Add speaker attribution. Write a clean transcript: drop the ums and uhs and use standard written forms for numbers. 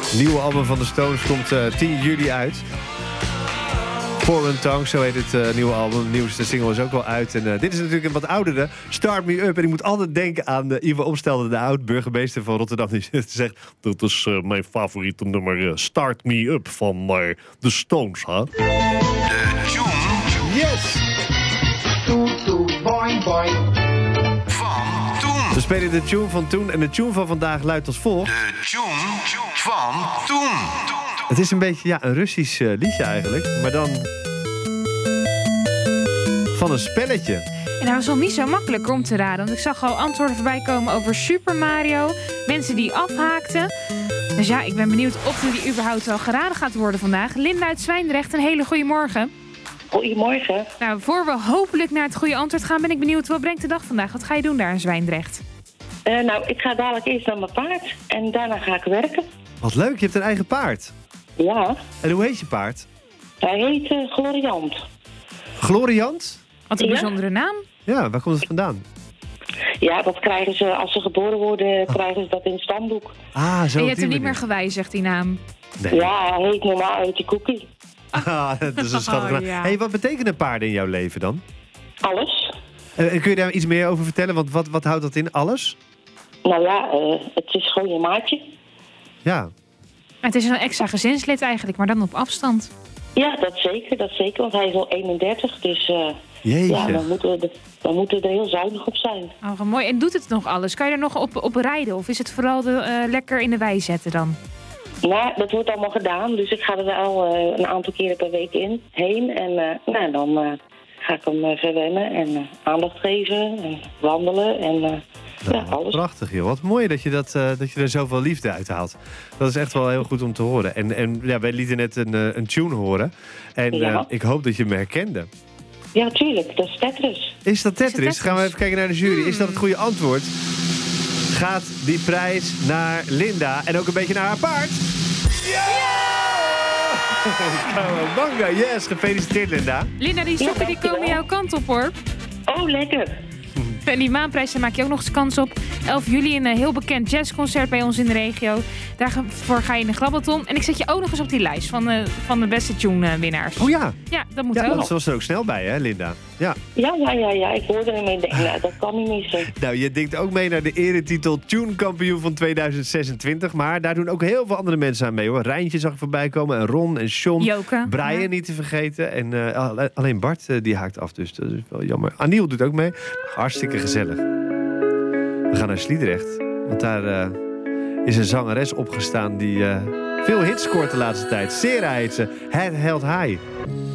Speaker 1: Het nieuwe album van de Stones komt 10 juli uit. Foreign Tongue, zo heet het nieuwe album. De nieuwste single is ook al uit. En dit is natuurlijk een wat oudere, Start Me Up. En ik moet altijd denken aan Ivo Opstelten, de oud-burgemeester van Rotterdam. Die zegt, dat is mijn favoriete nummer, Start Me Up van de Stones. Huh?
Speaker 2: De tune.
Speaker 1: Yes!
Speaker 3: Toet, toet, boing, boing.
Speaker 2: Van toen.
Speaker 1: We spelen de tune van toen. En de tune van vandaag luidt als volgt.
Speaker 2: De tune van toen.
Speaker 1: Het is een beetje een Russisch liedje eigenlijk. Maar dan van een spelletje.
Speaker 4: En dat was wel niet zo makkelijk om te raden. Want ik zag al antwoorden voorbij komen over Super Mario. Mensen die afhaakten. Dus ja, ik ben benieuwd of die überhaupt wel geraden gaat worden vandaag. Linda uit Zwijndrecht, een hele goede morgen.
Speaker 5: Goedemorgen.
Speaker 4: Nou, voor we hopelijk naar het goede antwoord gaan, ben ik benieuwd. Wat brengt de dag vandaag? Wat ga je doen daar in Zwijndrecht?
Speaker 5: Nou, ik ga dadelijk eerst naar mijn paard. En daarna ga ik werken.
Speaker 1: Wat leuk, je hebt een eigen paard.
Speaker 5: Ja.
Speaker 1: En hoe heet je paard?
Speaker 5: Hij heet Gloriant.
Speaker 1: Gloriant?
Speaker 4: Wat een
Speaker 5: Ja.
Speaker 4: bijzondere naam.
Speaker 1: Ja, waar komt het vandaan?
Speaker 5: Ja, dat krijgen ze als ze geboren worden, krijgen ze dat in het stamboek.
Speaker 1: Ah, zo
Speaker 4: En je
Speaker 1: op
Speaker 4: hebt
Speaker 1: die
Speaker 4: hem niet meer
Speaker 1: manier.
Speaker 4: gewijzigd, die naam.
Speaker 1: Nee.
Speaker 5: Ja, hij heet normaal heet hij Cookie.
Speaker 1: Ah, dat is een schattige naam.
Speaker 4: ja.
Speaker 1: Hey, wat betekenen paarden in jouw leven dan?
Speaker 5: Alles.
Speaker 1: En kun je daar iets meer over vertellen? Want wat houdt dat in? Alles?
Speaker 5: Nou ja, het is gewoon je maatje.
Speaker 1: Ja.
Speaker 4: Het is een extra gezinslid eigenlijk, maar dan op afstand.
Speaker 5: Ja, dat zeker, want hij is al 31. Dus
Speaker 1: Jeetje.
Speaker 5: ja, dan moeten we er heel zuinig op zijn.
Speaker 4: Oh, wat mooi. En doet het nog alles? Kan je er nog op rijden? Of is het vooral lekker in de wei zetten dan?
Speaker 5: Nou, dat wordt allemaal gedaan. Dus ik ga er wel een aantal keren per week heen. En dan ga ik hem verwennen en aandacht geven en wandelen en ja, alles.
Speaker 1: Prachtig, joh. Wat mooi dat je er zoveel liefde uit haalt. Dat is echt wel heel goed om te horen. En ja, wij lieten net een tune horen. En
Speaker 5: Ja.
Speaker 1: ik hoop dat je me herkende.
Speaker 5: Ja, tuurlijk. Dat is Tetris.
Speaker 1: Is dat Tetris?
Speaker 4: Tetris?
Speaker 1: Gaan we even kijken naar de jury. Is dat het goede antwoord? Gaat die prijs naar Linda en ook een beetje naar haar paard? Kawabanga, yes. Gefeliciteerd, Linda.
Speaker 4: Linda, die sokken die
Speaker 5: dankjewel.
Speaker 4: komen jouw kant op, hoor.
Speaker 5: Oh, lekker.
Speaker 4: En die maanprijs, daar maak je ook nog eens kans op. 11 juli een heel bekend jazzconcert bij ons in de regio. Daarvoor ga je in de Grabbelton. En ik zet je ook nog eens op die lijst van de beste tune-winnaars.
Speaker 1: Oh ja.
Speaker 4: Ja, dat moet
Speaker 1: Ja,
Speaker 4: wel.
Speaker 1: dat was er ook snel bij, hè, Linda? Ja.
Speaker 5: Ja. Ik hoorde hem en denk, nou, dat kan niet missen.
Speaker 1: Nou, je denkt ook mee naar de eretitel Tune-kampioen van 2026. Maar daar doen ook heel veel andere mensen aan mee, hoor. Rijntje zag ik voorbij komen. En Ron en John.
Speaker 4: Joke.
Speaker 1: Brian
Speaker 4: Ja.
Speaker 1: niet te vergeten. En alleen Bart die haakt af, dus dat is wel jammer. Aniel doet ook mee. Hartstikke gezellig. We gaan naar Sliedrecht. Want daar is een zangeres opgestaan die veel hits scoort de laatste tijd. Sera heet ze. Het Held High.